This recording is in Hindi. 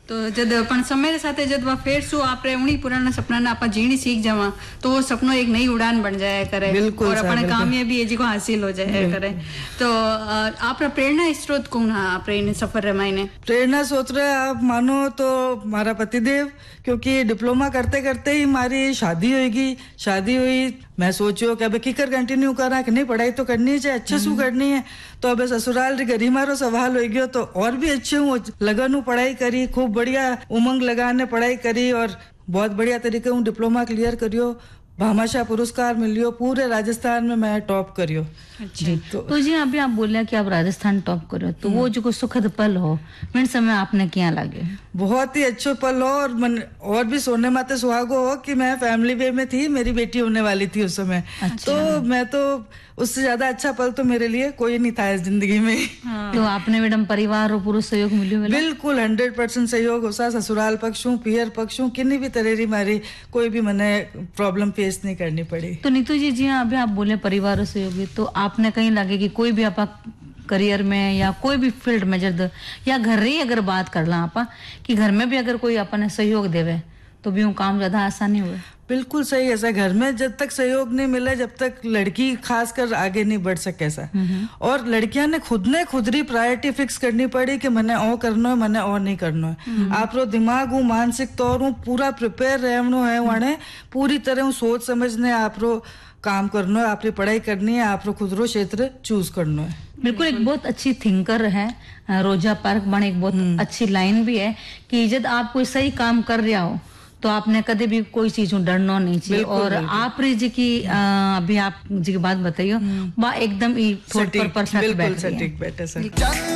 तो जब पण समय साथे जब वह फेर सु आपरे उन्हीं पुराना सपना ना आपा जीनी सीख जावा तो वो सपनो एक नई उड़ान बन जाया करे और अपने कामयाबी जी को हासिल हो जाया करे। तो आपरा प्रेरणा स्रोत कौन है आपरे इन सफर रमाइने? प्रेरणा स्रोत आप मानो तो हमारा पतिदेव, क्योंकि डिप्लोमा करते करते ही हमारी शादी हुई। मैं सोचो कि अब किकर कंटिन्यू करा कि नहीं, पढ़ाई तो करनी चाहिए, अच्छे से करनी है। तो अब ससुराल री गरी मारो सवाल हो गयो तो और भी अच्छे हूँ लगन हूँ, पढ़ाई करी, खूब बढ़िया उमंग लगाने पढ़ाई करी और बहुत बढ़िया तरीके हूँ डिप्लोमा क्लियर करियो, भामाशाह पुरस्कार मिलियो, पूरे राजस्थान में मैं टॉप करियो। जी तो जी अभी आप बोले कि आप राजस्थान टॉप करो, तो वो जो सुखद पल हो मेरे समय आपने क्या लगे? बहुत ही अच्छो पल हो और भी सोने माते सुहागो हो कि मैं फैमिली वे में थी, मेरी बेटी होने वाली थी उस समय। अच्छा। तो मैं तो उससे ज्यादा अच्छा पल तो मेरे लिए कोई नहीं था इस जिंदगी में। हाँ। तो आपने मैडम परिवार और पूरा सहयोग मिलियो? बिल्कुल 100% सहयोग हो सा, ससुराल पक्ष हूँ पियर पक्ष हूँ, किन्हीं भी तरह री मारी कोई भी मने प्रॉब्लम फेस नहीं करनी पड़ी। तो नीतू जी हाँ अभी आप बोले परिवार और सहयोग, तो आपने कहीं लगे कि कोई भी आप करियर में या कोई भी फील्ड में जब या घर ही अगर बात कर ला आप कि घर में भी अगर कोई अपने सहयोग देवे तो भी वो काम ज्यादा आसानी हुए? बिल्कुल सही। ऐसा घर में जब तक सहयोग नहीं मिले जब तक लड़की खासकर आगे नहीं बढ़ सके ऐसा। और लड़कियां ने खुद री प्रायोरिटी फिक्स करनी पड़ी कि मने ओ करनो है, मने ओ नहीं करनो है। आप रो दिमाग हूँ मानसिक तौर हूँ पूरा प्रिपेयर रहनो है, वाने पूरी तरह सोच समझने आप रो काम करनो है, आपकी पढ़ाई करनी है, आप रो खुद रो क्षेत्र चूज करनो है। बिल्कुल एक बहुत अच्छी थिंकर है रोजा पार्क बन, एक बहुत अच्छी लाइन भी है कि जब आप कोई सही काम कर रहा हो तो आपने कभी भी कोई चीज डरना नहीं चाहिए। और आप जी की अभी आप जी की बात बताइयो बा एकदम परफेक्ट बैठ रही है।